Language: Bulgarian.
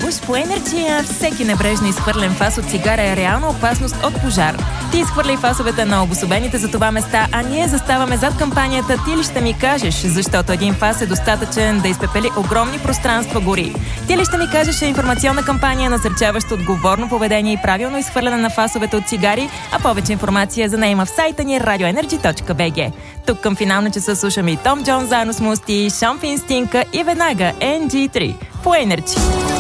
Уж по Energy, всеки небрежно изхвърлен фас от цигара е реална опасност от пожар. Ти изхвърляй фасовете на обособените за това места, а ние заставаме зад кампанията "Ти ли ще ми кажеш", защото един фас е достатъчен да изпепели огромни пространства гори. "Ти ли ще ми кажеш" е информационна кампания, насърчаваща отговорно поведение и правилно изхвърляне на фасовете от цигари, а повече информация за нея има в сайта ни radioenergy.bg. Тук към финална часа слушаме и Том Джонс заедно с Мусти, Шон Финстинка и веднага NG3 по Energy.